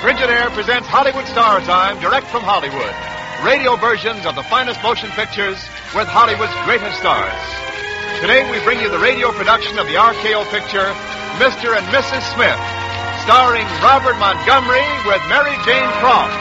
Frigidaire presents Hollywood Star Time, direct from Hollywood. Radio versions of the finest motion pictures with Hollywood's greatest stars. Today we bring you the radio production of the RKO picture, Mr. and Mrs. Smith, starring Robert Montgomery with Mary Jane Croft.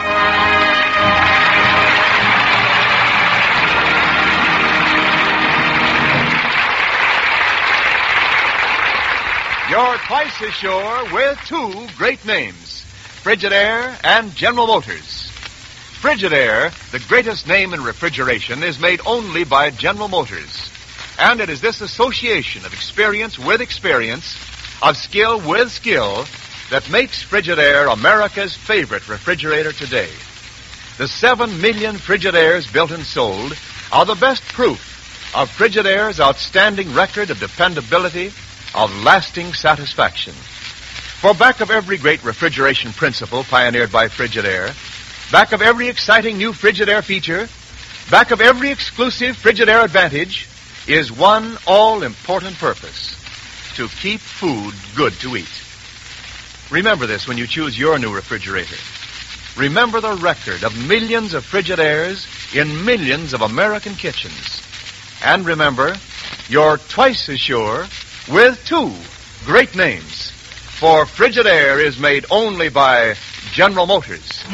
You're twice as sure with two great names, Frigidaire and General Motors. Frigidaire, the greatest name in refrigeration, is made only by General Motors. And it is this association of experience with experience, of skill with skill, that makes Frigidaire America's favorite refrigerator today. The 7 million Frigidaires built and sold are the best proof of Frigidaire's outstanding record of dependability, of lasting satisfaction. For back of every great refrigeration principle pioneered by Frigidaire, back of every exciting new Frigidaire feature, back of every exclusive Frigidaire advantage, is one all-important purpose: to keep food good to eat. Remember this when you choose your new refrigerator. Remember the record of millions of Frigidaires in millions of American kitchens. And remember, you're twice as sure with two great names. For Frigidaire is made only by General Motors.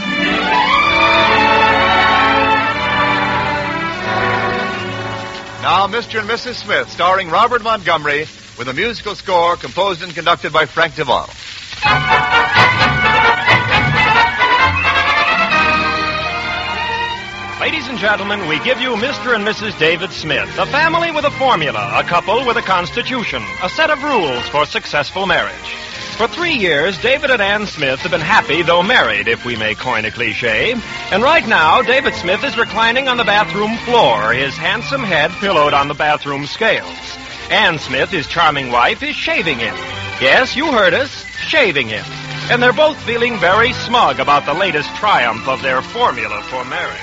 Now, Mr. and Mrs. Smith, starring Robert Montgomery, with a musical score composed and conducted by Frank Duvall. Ladies and gentlemen, we give you Mr. and Mrs. David Smith, a family with a formula, a couple with a constitution, a set of rules for successful marriage. For 3 years, David and Ann Smith have been happy, though married, if we may coin a cliche. And right now, David Smith is reclining on the bathroom floor, his handsome head pillowed on the bathroom scales. Ann Smith, his charming wife, is shaving him. Yes, you heard us, shaving him. And they're both feeling very smug about the latest triumph of their formula for marriage.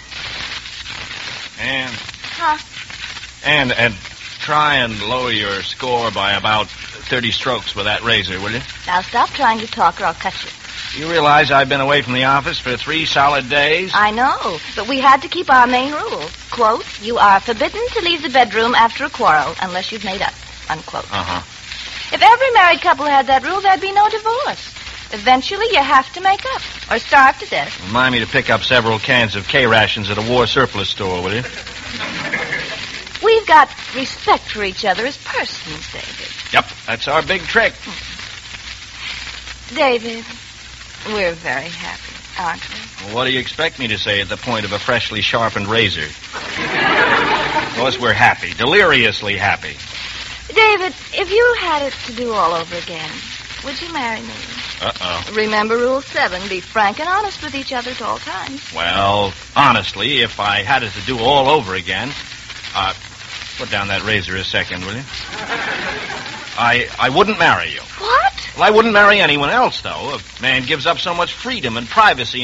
Ann. Huh? And try and lower your score by about 30 strokes with that razor, will you? Now stop trying to talk or I'll cut you. You realize I've been away from the office for 3 solid days? I know, but we had to keep our main rule. Quote, you are forbidden to leave the bedroom after a quarrel unless you've made up. Unquote. Uh-huh. If every married couple had that rule, there'd be no divorce. Eventually, you have to make up or starve to death. Remind me to pick up several cans of K-rations at a war surplus store, will you? We've got respect for each other as persons, David. Yep, that's our big trick. David, we're very happy, aren't we? Well, what do you expect me to say at the point of a freshly sharpened razor? Of course, we're happy, deliriously happy. David, if you had it to do all over again, would you marry me? Uh-oh. Remember Rule 7, be frank and honest with each other at all times. Well, honestly, if I had it to do all over again, put down that razor a second, will you? I wouldn't marry you. What? Well, I wouldn't marry anyone else, though. A man gives up so much freedom and privacy